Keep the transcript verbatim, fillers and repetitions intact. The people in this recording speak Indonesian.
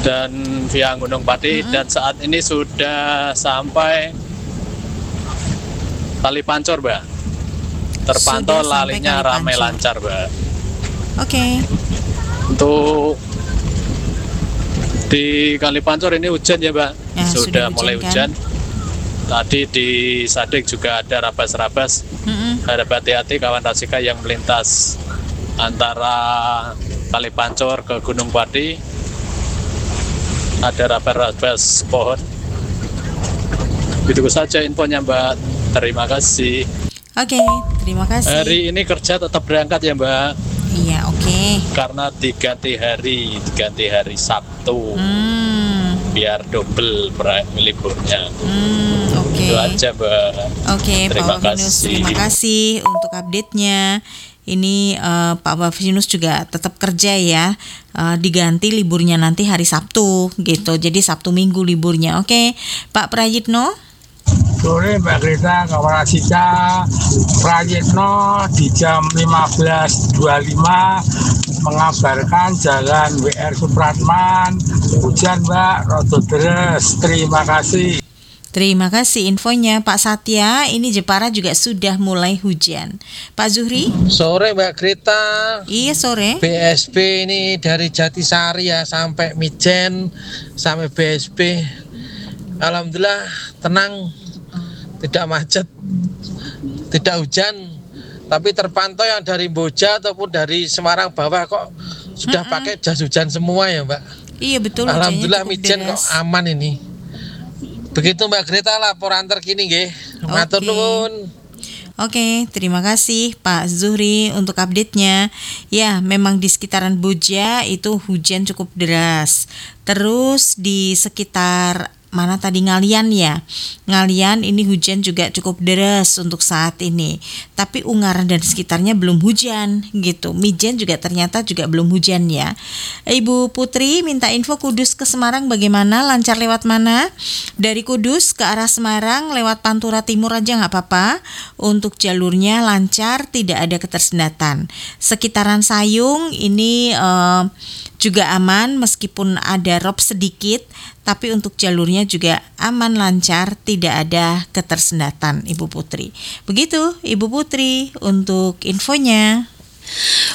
dan via Gunung Pati, mm-hmm. dan saat ini sudah sampai Kali Pancur, Mbak. Terpantau lalinya ramai lancar, Mbak. Oke. Okay. Untuk di Kali Pancur ini hujan ya, Mbak. Ya, sudah, sudah hujan, mulai hujan. Kan? Tadi di Sadek juga ada rabas-rabas. Mm-hmm. Harap hati-hati kawan Rasika yang melintas antara Kali Pancur ke Gunung Pati. Ada rabas-rabas pohon. Itu saja infonya, Mbak. Terima kasih. Oke, okay, terima kasih. Hari ini kerja tetap berangkat ya, Mbak. Iya, oke. Okay. Karena diganti hari, diganti hari Sabtu. Hmm. Biar double liburnya. Hmm, oke. Okay. Itu aja, Mbak. Oke, okay, Pak Wafinus, terima kasih untuk update-nya. Ini uh, Pak Wafinus juga tetap kerja ya, uh, diganti liburnya nanti hari Sabtu gitu, jadi Sabtu Minggu liburnya. Oke, Pak Prayitno. Sore Mbak Greta, kawan Rasika, Prayitno di jam lima belas dua puluh lima mengabarkan jalan W R Supratman hujan, Mbak, rodo deres. Terima kasih. Terima kasih infonya Pak Satya. Ini Jepara juga sudah mulai hujan. Pak Zuhri? Sore Mbak Greta. Iya sore. B S B ini dari Jatisari ya sampai Mijen sampai B S B. Alhamdulillah tenang, tidak macet, tidak hujan. Tapi terpantau yang dari Boja ataupun dari Semarang bawah kok sudah mm-mm. pakai jas hujan semua ya, Mbak. Iya betul. Alhamdulillah Mijen kok aman ini. Begitu Mbak Greta laporan terkini nggih. Matur nuwun. Oke, terima kasih Pak Zuhri untuk update-nya. Ya, memang di sekitaran Boja itu hujan cukup deras. Terus di sekitar mana tadi Ngalian ya. Ngalian ini hujan juga cukup deras untuk saat ini. Tapi Ungaran dan sekitarnya belum hujan gitu. Mijen juga ternyata juga belum hujan ya. Ibu Putri minta info Kudus ke Semarang bagaimana? Lancar lewat mana? Dari Kudus ke arah Semarang lewat Pantura Timur aja nggak apa-apa. Untuk jalurnya lancar, tidak ada ketersendatan. Sekitaran Sayung ini uh, juga aman meskipun ada rob sedikit. Tapi untuk jalurnya juga aman lancar, tidak ada ketersendatan Ibu Putri. Begitu Ibu Putri untuk infonya.